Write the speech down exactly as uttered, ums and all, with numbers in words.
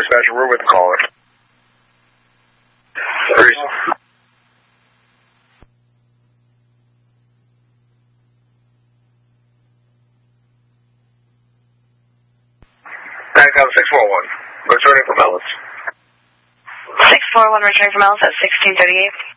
dispatcher. We're with the caller. Teresa. Bancom six four one. Returning from Ellis. six four one returning from Ellis at sixteen thirty-eight.